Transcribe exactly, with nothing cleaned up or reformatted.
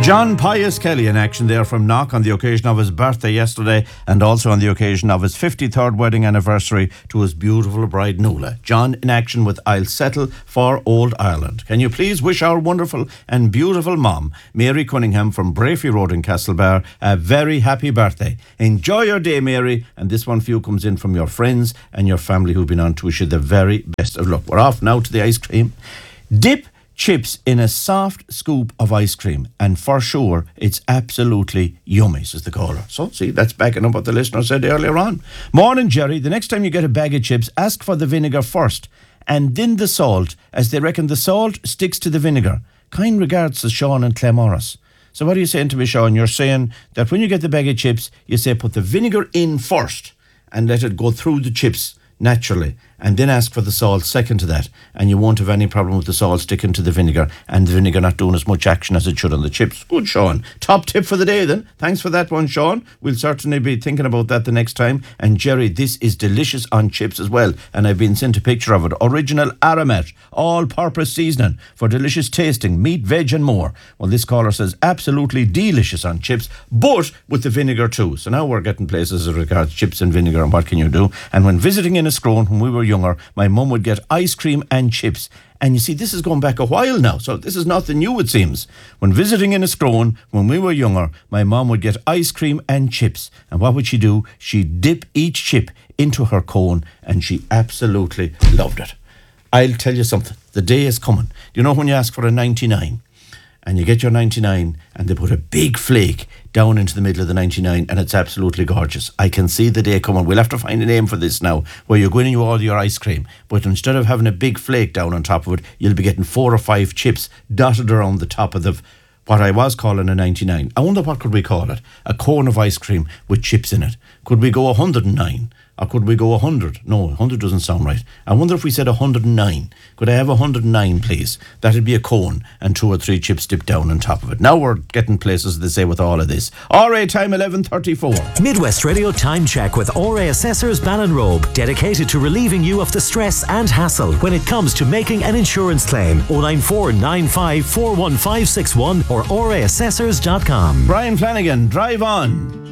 John Pius Kelly in action there from Knock on the occasion of his birthday yesterday and also on the occasion of his fifty-third wedding anniversary to his beautiful bride Nuala. John in action with I'll Settle for Old Ireland. Can you please wish our wonderful and beautiful mom, Mary Cunningham from Brafey Road in Castlebar, a very happy birthday. Enjoy your day, Mary, and this one for you comes in from your friends and your family who've been on to wish you the very best of luck. We're off now to the ice cream. Dip chips in a soft scoop of ice cream, and for sure it's absolutely yummy, says the caller. So see, that's backing up what the listener said earlier on. Morning, Jerry. The next time you get a bag of chips, ask for the vinegar first and then the salt, as they reckon the salt sticks to the vinegar. Kind regards to Sean and Clemorris. So what are you saying to me, Sean? You're saying that when you get the bag of chips, you say put the vinegar in first and let it go through the chips naturally, and then ask for the salt second to that, and you won't have any problem with the salt sticking to the vinegar and the vinegar not doing as much action as it should on the chips. Good, Sean. Top tip for the day then. Thanks for that one, Sean. We'll certainly be thinking about that the next time. And Jerry, this is delicious on chips as well, and I've been sent a picture of it. Original Aramet, all-purpose seasoning for delicious tasting, meat, veg and more. Well, this caller says absolutely delicious on chips, but with the vinegar too. So now we're getting places as regards chips and vinegar, and what can you do? And when visiting in Scrone when we were younger, my mum would get ice cream and chips. And you see, this is going back a while now, so this is nothing new, it seems. When visiting in Scrone when we were younger, my mum would get ice cream and chips. And what would she do? She'd dip each chip into her cone, and she absolutely loved it. I'll tell you something. The day is coming. You know when you ask for a ninety-nine, and you get your ninety-nine, and they put a big flake down into the middle of the ninety-nine, and it's absolutely gorgeous. I can see the day coming. We'll have to find a name for this now, where you're going and you order your ice cream, but instead of having a big flake down on top of it, you'll be getting four or five chips dotted around the top of the, what I was calling a ninety-nine. I wonder what could we call it? A cone of ice cream with chips in it. Could we go one hundred nine? Or could we go one hundred? No, one hundred doesn't sound right. I wonder if we said one hundred nine. Could I have one hundred nine, please? That'd be a cone and two or three chips dipped down on top of it. Now we're getting places, they say, with all of this. R A time eleven thirty-four. Midwest Radio Time Check with R A Assessors Ballinrobe, dedicated to relieving you of the stress and hassle when it comes to making an insurance claim. oh nine four nine five four one five six one or r a assessors dot com. Brian Flanagan, drive on.